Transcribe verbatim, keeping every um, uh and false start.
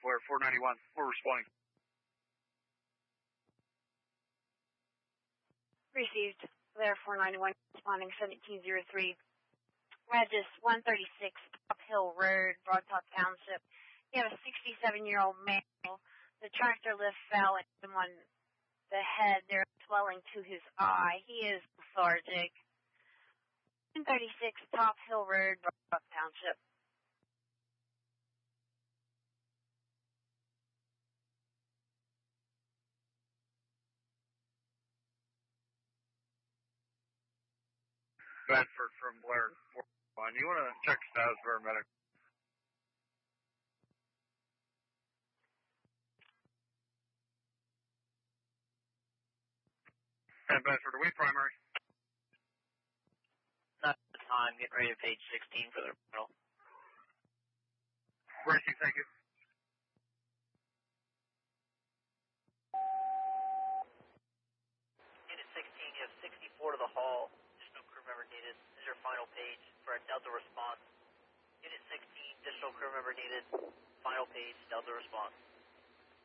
Blair four ninety-one. We're responding. Received. Blair four ninety-one, responding seventeen oh three. Regis one thirty-six, Top Hill Road, Broad Top Township. You have a sixty-seven-year-old male. The tractor lift fell and hit him on the head. There's swelling to his eye. He is lethargic. one thirty-six, Top Hill Road, Broad Top Township. Bedford from Blair. You want to check status for our medic? And Bedford, are we primary? Not at the time. Getting ready to page sixteen for the middle. Racing, thank you. Unit sixteen, you have sixty-four to the hall. Additional crew member needed. This is your final page for a Delta response. Unit sixteen, additional crew member needed. Final page, Delta response.